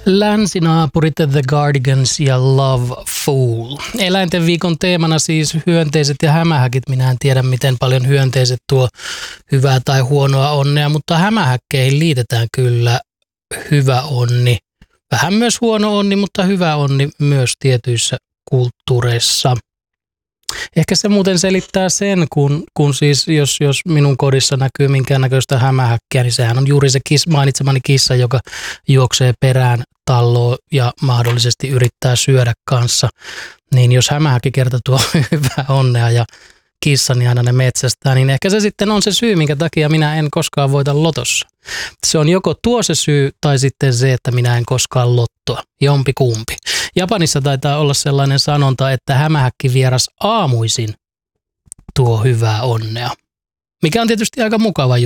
Länsinaapurit The Cardigans ja Love Fool. Eläinten viikon teemana siis hyönteiset ja hämähäkit. Minä en tiedä, miten paljon hyönteiset tuo hyvää tai huonoa onnea, mutta hämähäkkeihin liitetään kyllä hyvä onni. Vähän myös huono onni, mutta hyvä onni myös tietyissä kulttuureissa. Ehkä se muuten selittää sen, kun siis jos minun kodissa näkyy minkäännäköistä hämähäkkiä, niin sehän on juuri se mainitsemani kissa, joka juoksee perään talloa ja mahdollisesti yrittää syödä kanssa. Niin jos hämähäkki kerta tuo hyvää onnea ja kissani aina ne metsästää, niin ehkä se sitten on se syy, minkä takia minä en koskaan voita lotossa. Se on joko tuo se syy tai sitten se, että minä en koskaan lottoa. Jompi kumpi. Japanissa taitaa olla sellainen sanonta, että hämähäkki vieras aamuisin tuo hyvää onnea. Mikä on tietysti aika mukava